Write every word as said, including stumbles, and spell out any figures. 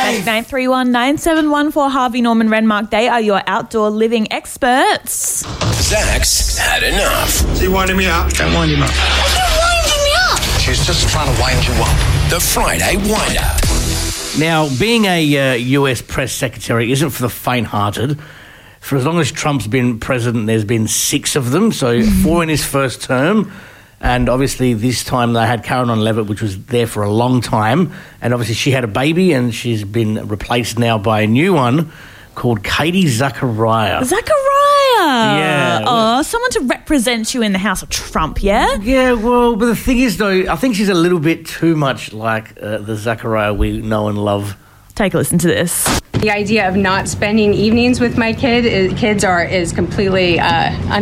Five. nine three one, nine seven one four. Harvey Norman Renmark. They are your outdoor living experts. Zach's had enough. She winding me up. Don't wind him up. winding me up? She's just trying to wind you up. The Friday Wind-Up. Now, being a uh, U S press secretary isn't for the faint-hearted. For as long as Trump's been president, there's been six of them, so four in his first term. And obviously this time they had Caroline Levitt, which was there for a long time. And obviously she had a baby and she's been replaced now by a new one called Katie Zachariah. Zachariah! Yeah. Oh, someone to represent you in the House of Trump, yeah? Yeah, well, but the thing is, though, I think she's a little bit too much like uh, the Zachariah we know and love. Take a listen to this. The idea of not spending evenings with my kid is, kids are is completely uh,